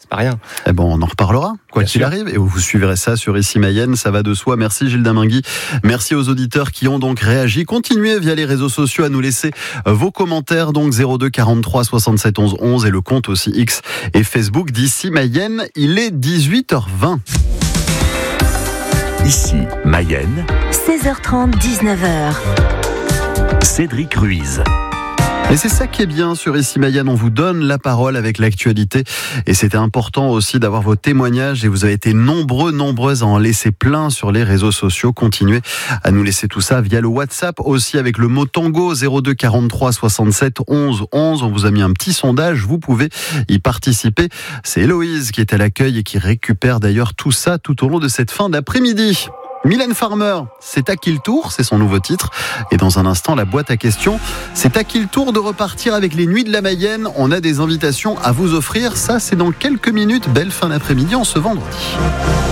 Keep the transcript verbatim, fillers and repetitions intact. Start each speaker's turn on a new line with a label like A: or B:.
A: c'est pas rien.
B: Eh bon, on en reparlera, quoi
A: Bien
B: qu'il
A: sûr.
B: arrive. Et vous suivrez ça sur Ici Mayenne, ça va de soi. Merci Gilles Damingui. Merci aux auditeurs qui ont donc réagi. Continuez via les réseaux sociaux à nous laisser vos commentaires. Donc zéro deux quarante-trois soixante-sept onze onze et le compte aussi X et Facebook d'Ici Mayenne. Il est dix-huit heures vingt.
C: Ici Mayenne,
D: seize heures trente, dix-neuf heures.
C: Cédric Ruiz.
B: Et c'est ça qui est bien sur Ici Mayenne, on vous donne la parole avec l'actualité. Et c'était important aussi d'avoir vos témoignages et vous avez été nombreux, nombreuses à en laisser plein sur les réseaux sociaux. Continuez à nous laisser tout ça via le WhatsApp aussi avec le mot tango zéro deux quarante-trois soixante-sept onze onze. On vous a mis un petit sondage, vous pouvez y participer. C'est Héloïse qui est à l'accueil et qui récupère d'ailleurs tout ça tout au long de cette fin d'après-midi. Mylène Farmer, c'est à qui le tour, c'est son nouveau titre. Et dans un instant, la boîte à questions, c'est à qui le tour de repartir avec les Nuits de la Mayenne. On a des invitations à vous offrir, ça c'est dans quelques minutes. Belle fin d'après-midi en ce vendredi.